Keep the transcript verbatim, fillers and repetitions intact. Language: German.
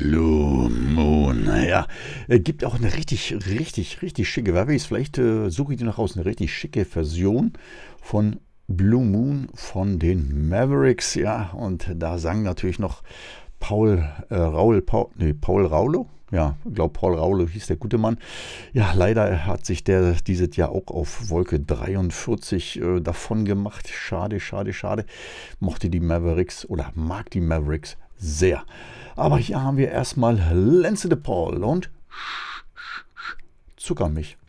Blue Moon, ja, äh, gibt auch eine richtig, richtig, richtig schicke, wer weiß, vielleicht äh, suche ich die noch raus, eine richtig schicke Version von Blue Moon von den Mavericks, ja, und da sang natürlich noch Paul äh, Raul, Paul, nee, Paul Raulo, ja, ich glaube Paul Raulo hieß der gute Mann. Ja, leider hat sich der dieses Jahr auch auf Wolke dreiundvierzig äh, davon gemacht. Schade, schade, schade. Mochte die Mavericks oder mag die Mavericks sehr. Aber hier haben wir erstmal Lance de Paul und Zuckermilch.